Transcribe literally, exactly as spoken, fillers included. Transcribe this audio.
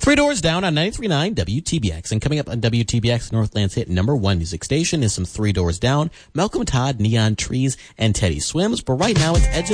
Three Doors Down on ninety-three point nine W T B X. And coming up on W T B X, Northland's hit number one music station, is some Three Doors Down, Malcolm Todd, Neon Trees, and Teddy Swims. But right now, it's Edge of